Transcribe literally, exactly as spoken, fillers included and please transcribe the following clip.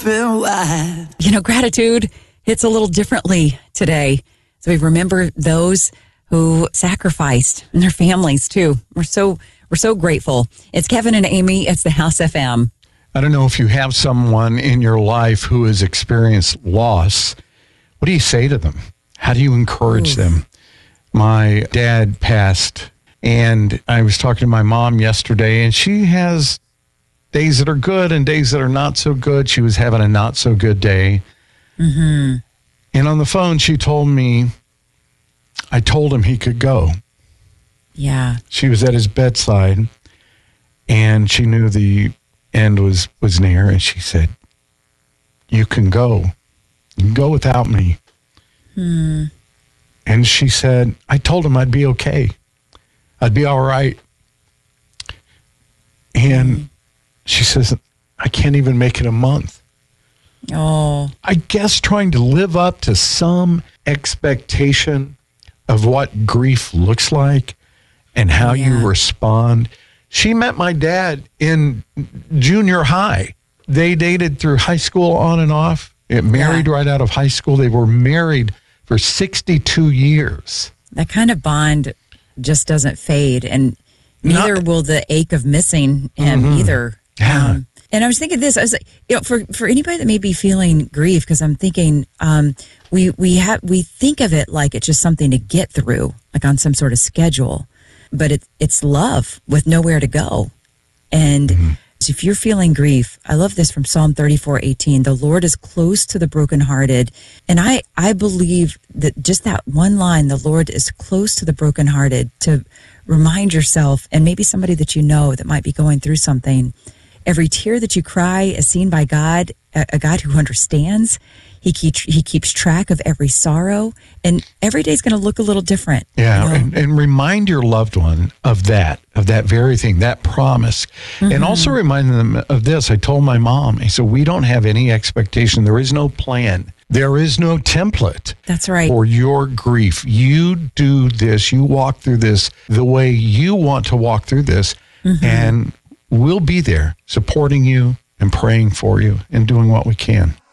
open wide. You know, gratitude hits a little differently today. So we remember those who sacrificed and their families too. We're so we're so grateful. It's Kevin and Amy. It's the House F M. I don't know if you have someone in your life who has experienced loss. What do you say to them? How do you encourage Ooh. them? My dad passed, and I was talking to my mom yesterday, and she has days that are good and days that are not so good. She was having a not so good day. Mm-hmm. And on the phone, she told me, I told him he could go. Yeah. She was at his bedside, and she knew the end was, was near, and she said, you can go. You can go without me. Hmm. And she said, I told him I'd be okay. I'd be all right. And mm. she says, I can't even make it a month. Oh. I guess trying to live up to some expectation of what grief looks like and how yeah. you respond. She met my dad in junior high. They dated through high school on and off. It married yeah. right out of high school. They were married for sixty-two years. That kind of bond just doesn't fade, and neither Not, will the ache of missing him mm-hmm. either. Yeah. Um, and I was thinking this, I was like, you know, for, for anybody that may be feeling grief, because I'm thinking um, we we have we think of it like it's just something to get through, like on some sort of schedule, but it, it's love with nowhere to go. And mm-hmm. so if you're feeling grief, I love this from Psalm thirty-four eighteen. The Lord is close to the brokenhearted. And I, I believe that just that one line, the Lord is close to the brokenhearted, to remind yourself, and maybe somebody that you know that might be going through something. Every tear that you cry is seen by God, a, a God who understands. He keeps he keeps track of every sorrow, and every day is going to look a little different. Yeah, you know? and, and remind your loved one of that, of that very thing, that promise. Mm-hmm. And also remind them of this. I told my mom, I said, we don't have any expectation. There is no plan. There is no template. That's right. For your grief. You do this, you walk through this the way you want to walk through this, mm-hmm. and we'll be there supporting you and praying for you and doing what we can.